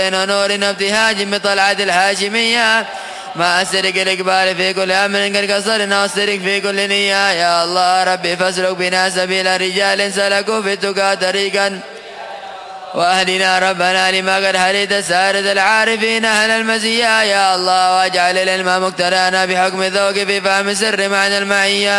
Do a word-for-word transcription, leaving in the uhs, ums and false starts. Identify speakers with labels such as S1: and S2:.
S1: ونور ابتهاج بطلعة الهاشمية مع السرق الإقبال في كل أمر قد قصرنا والسرق في كل نية. يا الله ربي فاسلك بنا سبيل رجال سلكوا في التقى طريقا وأهلنا ربنا لما قد هديت سارد العارفين أهل المزية. يا الله واجعل العلم مقترانا بحكم الذوق في فهم سر معنى المعية.